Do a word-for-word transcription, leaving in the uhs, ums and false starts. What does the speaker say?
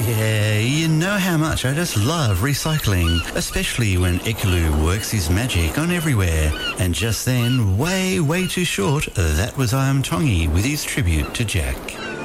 Yeah, you know how much I just love recycling, especially when Ikalu works his magic on everywhere. And just then, way, way too short, that was I Am Tongi with his tribute to Jack.